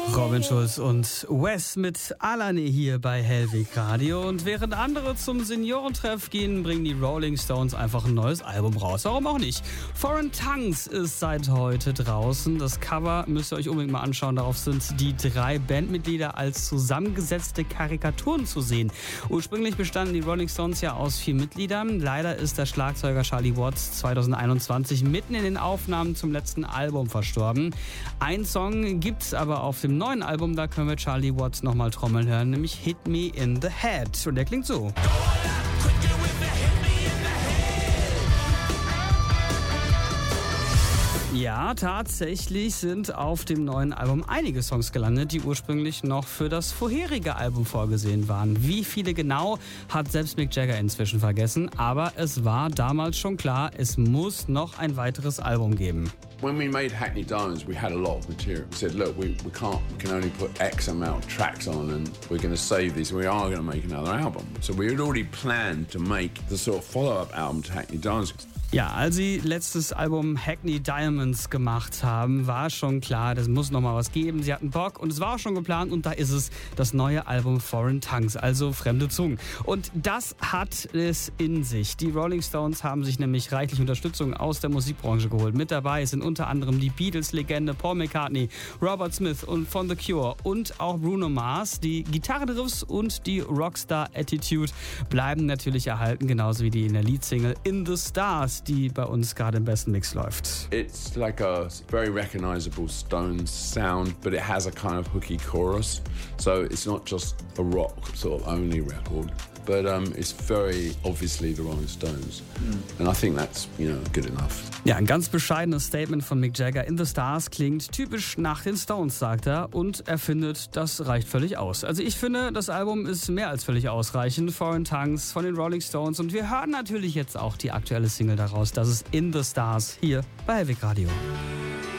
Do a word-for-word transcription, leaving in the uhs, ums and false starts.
Robin Schulz und Wes mit Alane hier bei Hellweg Radio. Und während andere zum Seniorentreff gehen, bringen die Rolling Stones einfach ein neues Album raus. Warum auch nicht? Foreign Tongues ist seit heute draußen. Das Cover müsst ihr euch unbedingt mal anschauen. Darauf sind die drei Bandmitglieder als zusammengesetzte Karikaturen zu sehen. Ursprünglich bestanden die Rolling Stones ja aus vier Mitgliedern. Leider ist der Schlagzeuger Charlie Watts zweitausendeinundzwanzig mitten in den Aufnahmen zum letzten Album verstorben. Ein Song gibt's aber auf dem neuen Album, da können wir Charlie Watts nochmal trommeln hören, nämlich Hit Me in the Head. Und der klingt so. Ja, tatsächlich sind auf dem neuen Album einige Songs gelandet, die ursprünglich noch für das vorherige Album vorgesehen waren. Wie viele genau, hat selbst Mick Jagger inzwischen vergessen, aber es war damals schon klar, es muss noch ein weiteres Album geben. When we made Hackney Diamonds, we had a lot of material. We said, look, we, we can't, we can only put X amount of tracks on and we're going to save these. We are going to make another album. So we had already planned to make the sort of follow-up album to Hackney Diamonds. Ja, als sie letztes Album Hackney Diamonds gemacht haben, war schon klar, das muss noch mal was geben. Sie hatten Bock und es war auch schon geplant und da ist es, das neue Album Foreign Tongues, also Fremde Zungen. Und das hat es in sich. Die Rolling Stones haben sich nämlich reichlich Unterstützung aus der Musikbranche geholt. Mit dabei sind unter anderem die Beatles-Legende Paul McCartney, Robert Smith und von The Cure und auch Bruno Mars. Die Gitarrenriffs und die Rockstar-Attitude bleiben natürlich erhalten, genauso wie die in der Leadsingle In the Stars, die bei uns gerade im besten Mix läuft. It's like a very recognizable Stones sound, but it has a kind of hooky chorus. So it's not just a rock sort of only record, but um, it's very obviously the Rolling Stones. Mm. And I think that's, you know, good enough. Ja, ein ganz bescheidenes Statement von Mick Jagger. In the Stars klingt typisch nach den Stones, sagt er. Und er findet, das reicht völlig aus. Also ich finde, das Album ist mehr als völlig ausreichend. Foreign Tongues von den Rolling Stones. Und wir hören natürlich jetzt auch die aktuelle Single daraus. Das ist In the Stars hier bei Hellweg Radio.